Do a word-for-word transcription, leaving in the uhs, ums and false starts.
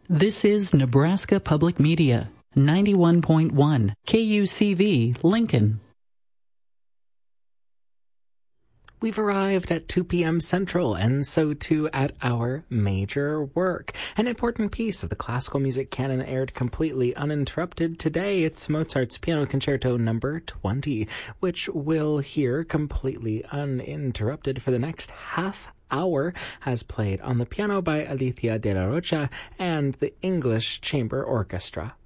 This is Nebraska Public Media, ninety-one point one, K U C V, Lincoln. We've arrived at two p.m. Central, and so too at our major work. An important piece of the classical music canon aired completely uninterrupted today. It's Mozart's Piano Concerto number twenty, which we'll hear completely uninterrupted for the next half hour, as played on the piano by Alicia de la Rocha and the English Chamber Orchestra.